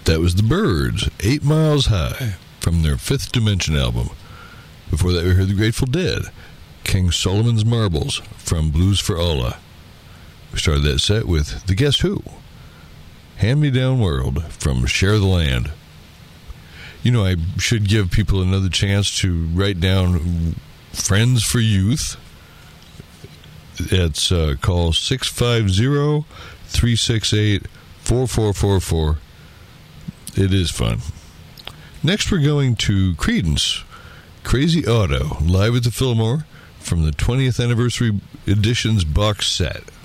That was the Byrds, 8 Miles High, from their Fifth Dimension album. Before that, we heard the Grateful Dead, King Solomon's Marbles, from Blues for Allah. We started that set with the Guess Who, Hand Me Down World, from Share the Land. You know, I should give people another chance to write down Friends for Youth. It's call 650-368-4444. It is fun. Next, we're going to Creedence, Crazy Auto, live at the Fillmore from the 20th Anniversary Editions box set.